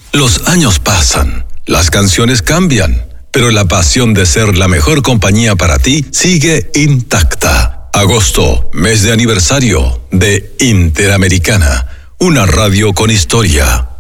Los años pasan, las canciones cambian, pero la pasión de ser la mejor compañía para ti sigue intacta. Agosto, mes de aniversario de Interamericana, una radio con historia.